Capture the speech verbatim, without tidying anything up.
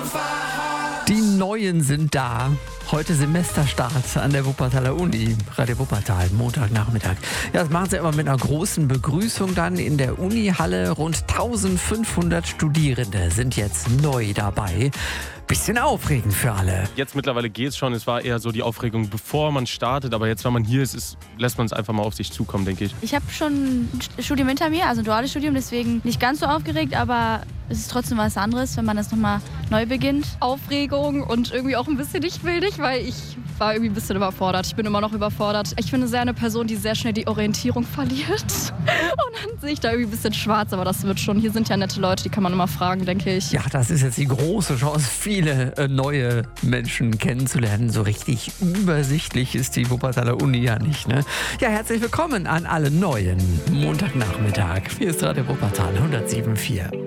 Die Neuen sind da. Heute Semesterstart an der Wuppertaler Uni, Radio Wuppertal, Montagnachmittag. Ja, das machen sie immer mit einer großen Begrüßung dann in der Unihalle. Rund eintausendfünfhundert Studierende sind jetzt neu dabei. Bisschen aufregend für alle. Jetzt mittlerweile geht es schon. Es war eher so die Aufregung, bevor man startet. Aber jetzt, wenn man hier ist, ist lässt man es einfach mal auf sich zukommen, denke ich. Ich habe schon ein Studium hinter mir, also ein duales Studium, deswegen nicht ganz so aufgeregt, aber es ist trotzdem was anderes, wenn man das nochmal neu beginnt. Aufregung und irgendwie auch ein bisschen nicht willig, weil ich war irgendwie ein bisschen überfordert. Ich bin immer noch überfordert. Ich bin sehr eine Person, die sehr schnell die Orientierung verliert. Und dann sehe ich da irgendwie ein bisschen schwarz, aber das wird schon. Hier sind ja nette Leute, die kann man immer fragen, denke ich. Ja, das ist jetzt die große Chance, viele äh, neue Menschen kennenzulernen. So richtig übersichtlich ist die Wuppertaler Uni ja nicht, ne? Ja, herzlich willkommen an alle Neuen. Montagnachmittag. Hier ist Radio Wuppertal hundertsieben Komma vier.